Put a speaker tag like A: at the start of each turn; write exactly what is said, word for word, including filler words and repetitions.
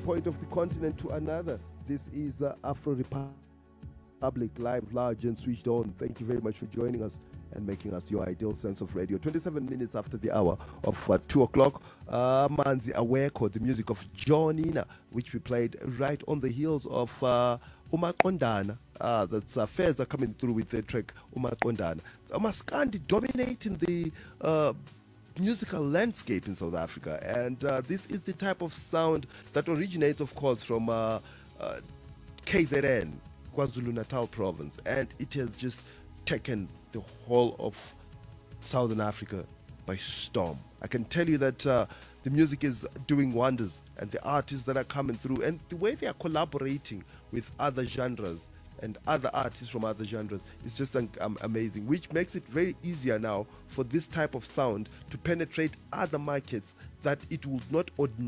A: point of the continent to another. This is uh, Afro Republic, live, large, and switched on. Thank you very much for joining us and making us your ideal sense of radio. twenty-seven minutes after the hour of uh, two o'clock, uh, Manzi Aweko, the music of John Ina, which we played right on the heels of uh, Uma Kondana. Uh, that's uh, Fairs are coming through with the track Uma Kondana. Maskandi dominating the uh, musical landscape in South Africa, and uh, this is the type of sound that originates, of course, from uh, uh, K Z N, KwaZulu-Natal province, and it has just taken the whole of Southern Africa by storm. I can tell you that uh, the music is doing wonders, and the artists that are coming through, and the way they are collaborating with other genres and other artists from other genres is just um, amazing, which makes it very easier now for this type of sound to penetrate other markets that it would not ordinarily